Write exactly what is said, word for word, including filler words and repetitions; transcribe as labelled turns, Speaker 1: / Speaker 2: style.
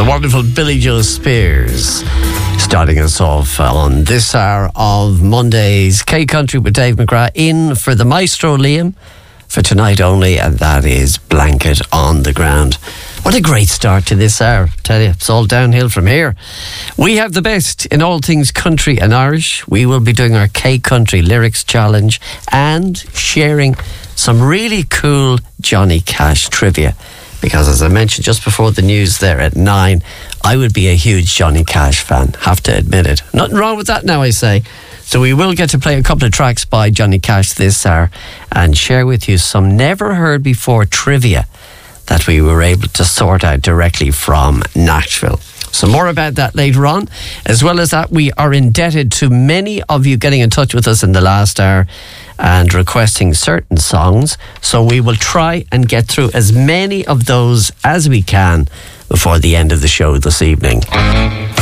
Speaker 1: the wonderful Billy Joe Spears, starting us off on this hour of Monday's K Country with Dave McGrath, in for the maestro Liam for tonight only, and that is Blanket on the Ground. What a great start to this hour. I tell you, it's all downhill from here. We have the best in all things country and Irish. We will be doing our K Country Lyrics Challenge and sharing some really cool Johnny Cash trivia. Because as I mentioned just before the news there at nine, I would be a huge Johnny Cash fan, have to admit it. Nothing wrong with that now, I say. So we will get to play a couple of tracks by Johnny Cash this hour and share with you some never heard before trivia that we were able to sort out directly from Nashville. So more about that later on. As well as that, we are indebted to many of you getting in touch with us in the last hour and requesting certain songs. So we will try and get through as many of those as we can before the end of the show this evening.